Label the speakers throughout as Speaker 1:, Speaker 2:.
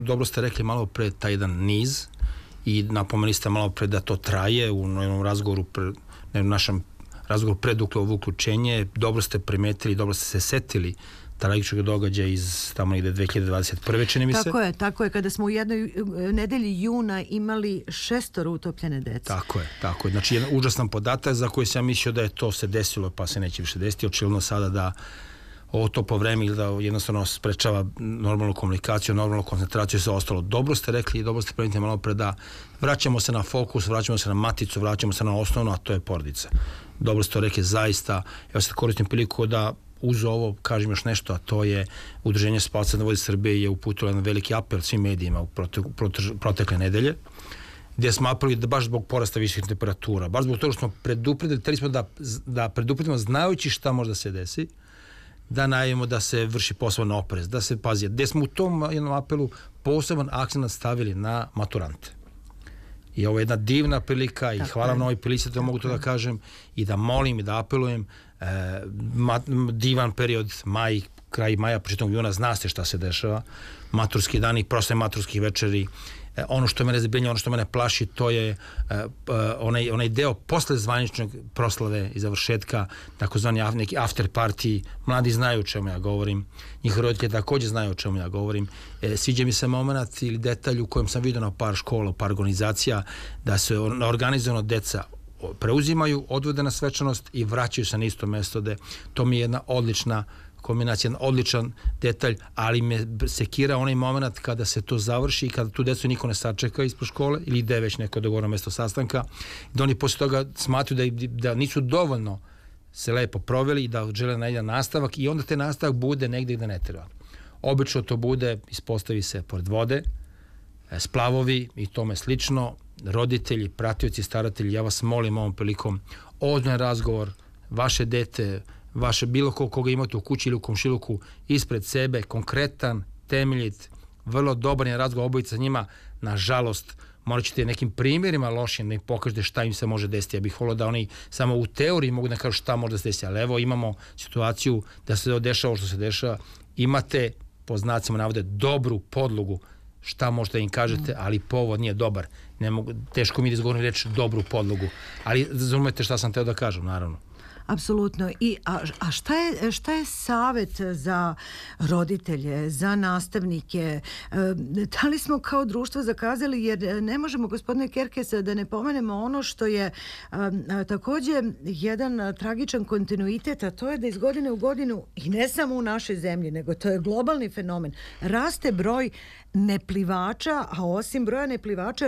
Speaker 1: Dobro ste rekli malo pre taj jedan niz i napomenuli ste malo pre da to traje u jednom razgovoru, našem razgovoru predukle ovo uključenje. Dobro ste primetili, dobro ste se setili tragičnog događaja iz tamo negde 2021. čini mi se.
Speaker 2: Tako je, kada smo u jednoj nedelji juna imali 6 utopljene dece.
Speaker 1: Tako je. Znači, jedan užasan podatak za koji sam mislio da je to se desilo, pa se neće više desiti. Očigledno sada da ovo to po vreme ili da jednostavno sprečava normalnu komunikaciju, normalnu koncentraciju i sve ostalo. Dobro ste rekli i dobro ste primetili malo pre da vraćamo se na fokus, vraćamo se na maticu, vraćamo se na osnovno, a to je porodica. Dobro ste to rekli, zaista. Ja sad koristim priliku da uz ovo kažem još nešto, a to je Udruženje spasilaca na vodi Srbije je uputilo jedan veliki apel svim medijima u protekle nedelje, gdje smo apelili da baš zbog porasta viših temperatura, baš zbog toga što smo predupredili, hteli smo da predupredimo znajući šta može da se desi, da najavimo da se vrši poseban oprez, da se pazi, gdje smo u tom jednom apelu poseban akcent stavili na maturante. I ovo je jedna divna prilika i hvala na ovoj prilici da mogu to da kažem i da molim i da apelujem. Divan period, kraj maja, početak juna, zna se šta se dešava, maturski dani, proslave maturskih večeri. Ono što mene zabrinja, ono što mene plaši, to je onaj deo posle zvaničnog proslave i završetka, takozvani neki after party. Mladi znaju o čemu ja govorim, njihovi roditelji takođe znaju o čemu ja govorim. Sviđa mi se moment ili detalj u kojem sam vidio na par škola, par organizacija, da se organizovano deca preuzimaju, odvode na svečanost i vraćaju se na isto mesto. To mi je jedna odlična kombinacija, jedan odličan detalj, ali me sekira onaj moment kada se to završi i kada tu decu niko ne sačeka ispred škole ili ide već neko dogovorno mesto sastanka, da oni posle toga smatruju da nisu dovoljno se lepo proveli i da žele na jedan nastavak i onda te nastavak bude negde gde ne treba. Obično to bude, ispostavi se pored vode, splavovi i tome slično. Roditelji, pratioci, staratelji, ja vas molim ovom prilikom ozbiljan razgovor, vaše dete, vaše bilo koga imate u kući ili u komšiluku ispred sebe, konkretan, temeljit, vrlo dobar je razgovor, obojica sa njima. Nažalost, morat ćete nekim primjerima lošim da im pokažete šta im se može desiti. Ja bih volio da oni samo u teoriji mogu da kažu šta može da se desi, ali evo imamo situaciju da se dešava što se dešava. Imate, po znacima navode, dobru podlogu šta možete da im kažete, ali povod nije dobar. Teško mi da izgovorim reč dobru podlogu, ali razumete šta sam teo da kažem, naravno.
Speaker 2: Apsolutno. A šta je savjet za roditelje, za nastavnike? Da li smo kao društvo zakazali, jer ne možemo, gospodine Kerkes, da ne pomenemo ono što je takođe jedan tragičan kontinuitet, a to je da iz godine u godinu, i ne samo u našoj zemlji, nego to je globalni fenomen, raste broj neplivača, a osim broja neplivača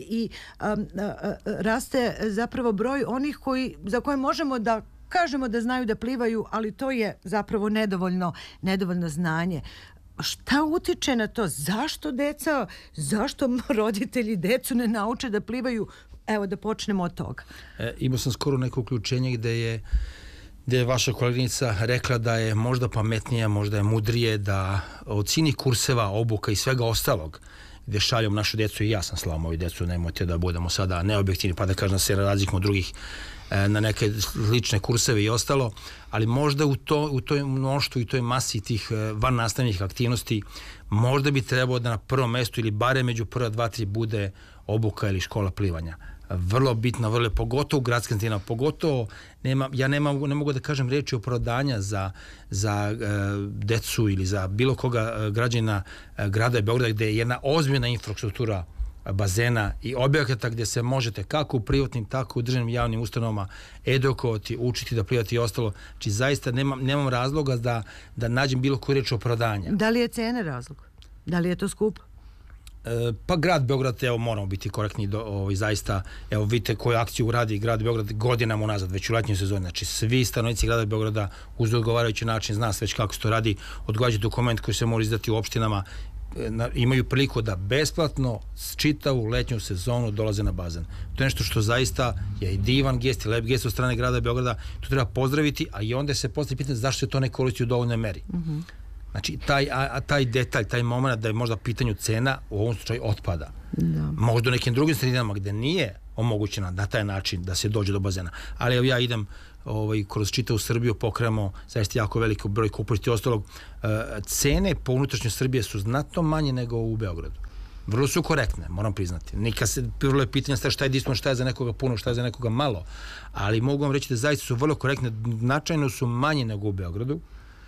Speaker 2: raste zapravo broj onih za koje možemo da kažemo da znaju da plivaju, ali to je zapravo nedovoljno znanje. Šta utiče na to? Zašto roditelji decu ne nauče da plivaju? Evo da počnemo od toga.
Speaker 1: Imao sam skoro neko uključenje gde je vaša koleginica rekla da je možda pametnije, možda je mudrije da od cinih kurseva, obuka i svega ostalog gde šaljom našu decu, i ja sam slao moju decu, nemojte da budemo sada neobjektivni pa da kažem da se razlikujemo od drugih na neke slične kurseve i ostalo, ali možda u toj mnoštvu i toj masi tih van nastavnih aktivnosti možda bi trebalo da na prvom mestu ili bare među prva 2-3 bude obuka ili škola plivanja. Vrlo bitna, vrlo pogotovo u gradskim sredinama, pogotovo ne mogu da kažem reči opravdanja za decu ili za bilo koga građana grada Beograda gde je jedna ozbiljna infrastruktura bazena i objekata gdje se možete kako u privatnim, tako u državnim javnim ustanovama edukovati, učiti da plivati i ostalo. Znači zaista nemam razloga da nađem bilo koju reč opravdanja.
Speaker 2: Da li je cena razlog? Da li je to skupo?
Speaker 1: Pa grad Beograd, evo moramo biti korektni, zaista, evo vidite koju akciju radi grad Beograd godinama unazad, već u letnjoj sezoni, znači svi stanovnici grada Beograda uz odgovarajući način, zna se već kako se to radi, odgađa dokument koji se mora izdati u opštinama, imaju priliku da besplatno čitavu letnju sezonu dolaze na bazen. To je nešto što zaista je divan gest i lep gest od strane grada Beograda, to treba pozdraviti, a i onda se postavlja pitanje zašto se to ne koristi u dovoljnoj meri. Znači, taj detalj, taj moment da je možda pitanju cena u ovom slučaju otpada. Možda u nekim drugim sredinama gde nije omogućena na taj način da se dođe do bazena. Ali evo ja idem kroz čitavu Srbiju, pokrenemo zaista jako veliko broj kupašta i ostalog. Cene po unutrašnjoj Srbije su znatno manje nego u Beogradu. Vrlo su korektne, moram priznati. Vrlo je pitanje šta je jedinstveno, šta je za nekoga puno, šta je za nekoga malo, ali mogu vam reći da zaista su vrlo korektne, značajno su manje nego u Beogradu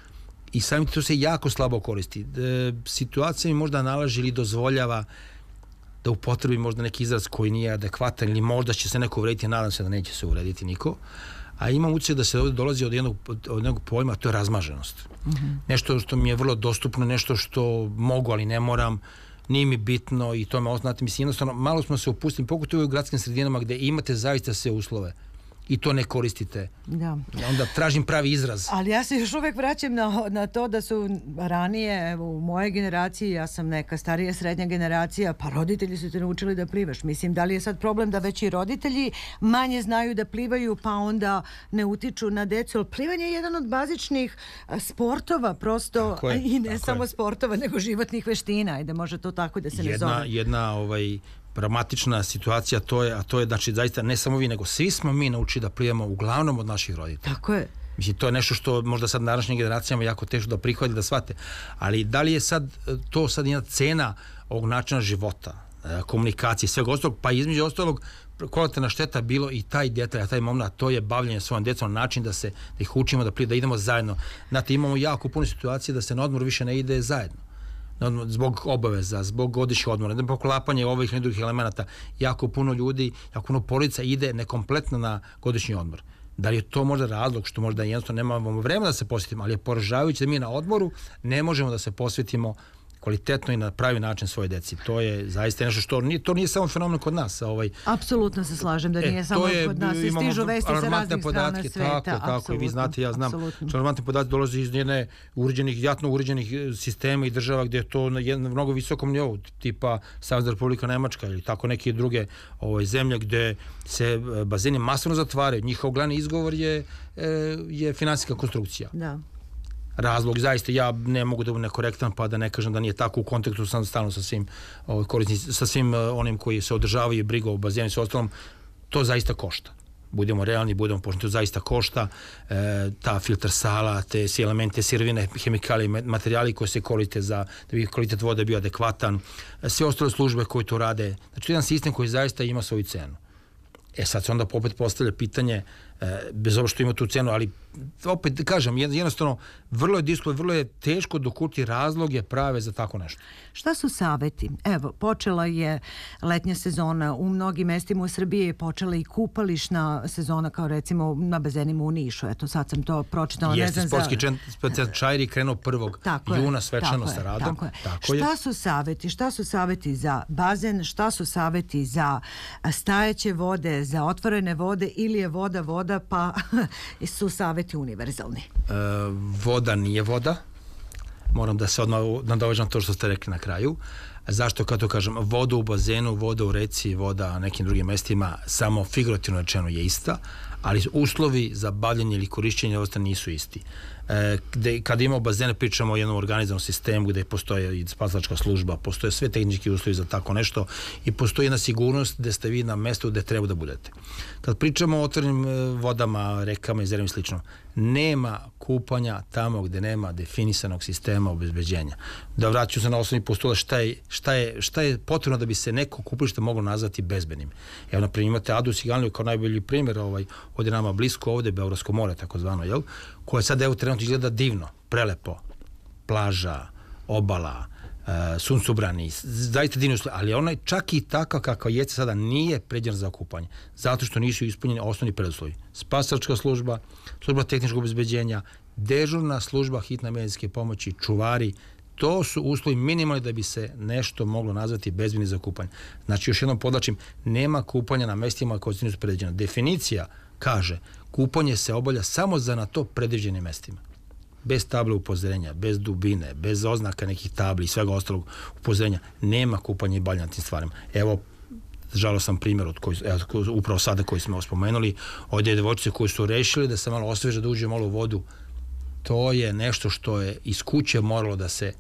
Speaker 1: i samim to se jako slabo koristi. Situacija mi možda nalaži ili dozvoljava da upotrebi možda neki izraz koji nije adekvatan ili možda će se neko uvrediti, nadam se da neće se uvrediti niko, a imam utisak da se ovdje dolazi od jednog pojma, to je razmaženost. Nešto što mi je vrlo dostupno, nešto što mogu, ali ne moram, nije mi bitno i to me oznati. Mislim, jednostavno, malo smo se upustili, pogotovo u gradskim sredinama gde imate zaista sve uslove i to ne koristite. Da. Onda tražim pravi izraz.
Speaker 2: Ali ja se još uvijek vraćam na to da su ranije, u mojoj generaciji, ja sam neka starija srednja generacija, pa roditelji su te naučili da plivaš. Mislim, da li je sad problem da već i roditelji manje znaju da plivaju, pa onda ne utiču na decu? Ali plivanje je jedan od bazičnih sportova, prosto, i ne samo sportova, nego životnih veština. Ajde, može to tako da se ne zove.
Speaker 1: Jedna dramatična situacija, a to je znači zaista ne samo vi, nego svi smo mi naučili da plivamo uglavnom od naših roditelja.
Speaker 2: Tako je.
Speaker 1: Mislim, to je nešto što možda sad današnjim generacijama jako teško da prihvati, da shvate. Ali da li je to sad jedna cena ovog načina života, komunikacije, svega ostalog, pa između ostalog kolateralna šteta bilo i taj detalj, taj moment, to je bavljenje svojom decom na način da ih učimo da plivamo, da idemo zajedno. Znate, imamo jako puno situacije da se na odmor više ne ide zajedno. Zbog obaveza, zbog godišnjih odmora, zbog poklapanja ovih i drugih elemenata. Jako puno ljudi, jako puno porodica ide nekompletno na godišnji odmor. Da li je to možda razlog što možda jednostavno nemamo vremena da se posvetimo, ali je poražavajuće da mi na odmoru ne možemo da se posvetimo kvalitetno i na pravi način svoje deci. To je zaista nešto što to nije samo fenomen kod nas.
Speaker 2: Apsolutno se slažem da nije samo kod nas. I stižu vesti sa raznih strana sveta.
Speaker 1: Tako, i vi znate, ja znam. Alarmantni podaci dolaze iz jedne jatno uređenih sistema i država gdje je to na jednom mnogo visokom nivou, tipa Savezna Republika Nemačka ili tako neke druge zemlje gdje se bazeni masovno zatvaraju. Njihov glavni izgovor je finansijska konstrukcija. Da. Razlog, zaista ja ne mogu da budem nekorektan pa da ne kažem da nije tako, u kontaktu sam stalno sa svim korisnicima, sa svim onim koji se održavaju i brigu o bazenu i sve ostalom, to zaista košta. Budemo realni, budemo pošteni, to zaista košta. Ta filter sala, te svi elemente, sirovine, hemikalije, materijali koji se koriste da bi kvalitet vode bio adekvatan, sve ostale službe koje to rade. Znači, jedan sistem koji zaista ima svoju cenu. Sad se onda opet postavlja pitanje, bez obzira što ima tu cenu, ali opet kažem, jednostavno vrlo je teško dokuti razloge prave za tako nešto.
Speaker 2: Šta su saveti? Evo, počela je letnja sezona, u mnogim mestima u Srbiji je počela i kupališna sezona, kao recimo na bazenima u Nišu. Eto, sad sam to pročitala.
Speaker 1: Jeste, sportski čajri krenuo 1. juna svečano sa radom.
Speaker 2: Tako je. Šta su saveti? Šta su saveti za bazen? Šta su saveti za stajeće vode, za otvorene vode, ili je voda, pa su saveti univerzalni?
Speaker 1: Voda nije voda. Moram da se odmah nadovežem to što ste rekli na kraju. Zašto, kad to kažem, voda u bazenu, voda u reci, voda na nekim drugim mestima, samo figurativno rečeno je ista, ali uslovi za bavljanje ili korišćenje osta nisu isti. Kada imamo bazene, pričamo o jednom organizovanom sistemu gde postoje i spasilačka služba, postoje sve tehnički uslovi za tako nešto i postoji jedna sigurnost gde ste vi na mestu gde treba da budete. Kad pričamo o otvorenim vodama, rekama, jezerima i slično, nema kupanja tamo gde nema definisanog sistema obezbeđenja. Da vraću se na osnovni postulat šta je potrebno da bi se neko kupalište moglo nazvati bezbednim. Evo, naprimjer, imate Adu Ciganliju kao najbolji primjer, ovdje nama blisko, ovdje Beogradsko more, takozvano, jel? Koje sad evo trenutno izgleda divno, prelepo, plaža, obala, suncobrani, zaista divno, ali onaj čak i takav kakav je sada nije pređen za kupanje, zato što nisu ispunjeni osnovni preduslovi. Spasilačka služba, služba tehničkog obezbeđenja, dežurna služba hitne medicinske pomoći, čuvari, to su uslovi minimalni da bi se nešto moglo nazvati bezbednim za kupanje. Znači, još jednom podlačim, nema kupanja na mestima koje nisu predviđene. Definicija kaže, kupanje se obavlja samo za na to predviđenim mestima. Bez table upozorenja, bez dubine, bez oznaka nekih tabli i svega ostalog upozorenja, nema kupanja i bavljanja tim stvarima. Evo, žalosan primjer upravo sada koji smo spomenuli, ovdje devojčice koji su rešili da se malo osveže, da uđe malo u vodu. To je nešto što je iz kuće moralo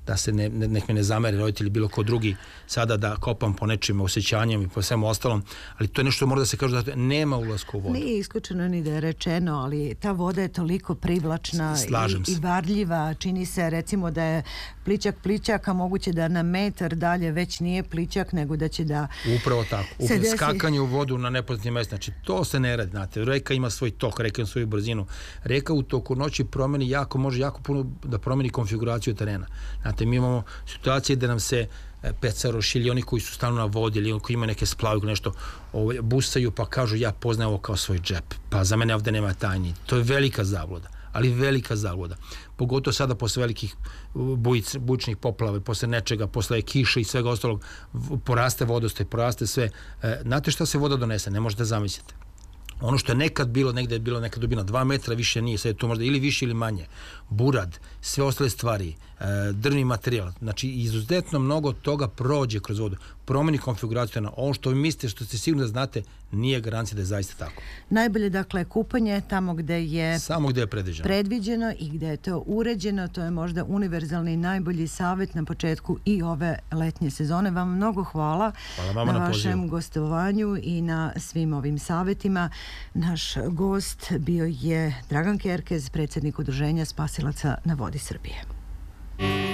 Speaker 1: da se nek me ne zamere roditelji bilo ko drugi sada da kopam po nečim osjećanjem i po svemu ostalom, ali to je nešto mora da se kaže da nema ulaska u vodu.
Speaker 2: Nije isključeno ni da je rečeno, ali ta voda je toliko privlačna i varljiva. Čini se recimo da je plićak, a moguće da na metar dalje već nije plićak, nego da će da...
Speaker 1: Upravo tako. Skakanje u vodu na nepoznatim mjestima. Znači, to se ne radi. Znate, reka ima svoj tok, reka ima svoju brzinu. Reka u toku noći može jako puno da promeni konfiguraciju terena. Znate, mi imamo situacije da nam se pecaroši ili oni koji su stalno na vodi ili koji imaju neke splavi ili nešto busaju pa kažu ja poznajem ovo kao svoj džep. Pa za mene ovdje nema tajni. To je velika zabluda. Ali velika zabluda. Pogotovo sada posle velikih bujičnih poplava, posle nečega, posle kiše i svega ostalog, poraste vodostaj, poraste sve. Znate šta se voda donese? Ne možete zamisliti. Ono što je nekad bilo, negde je bilo neka dubina 2 metra, više nije, sad je to možda ili više ili manje. Burad, sve ostale stvari, drvni materijal, znači izuzetno mnogo toga prođe kroz vodu. Promeni konfiguraciju na ovo što vi mislite, što ste sigurno da znate, nije garancija da je zaista tako.
Speaker 2: Najbolje, dakle, kupanje tamo gde je predviđeno i gde je to uređeno, to je možda univerzalni najbolji savjet na početku i ove letnje sezone. Vam mnogo hvala na vašem gostovanju i na svim ovim savjetima. Naš gost bio je Dragan Kerkez, predsjednik Udruženja spasilaca na vodi Srbije.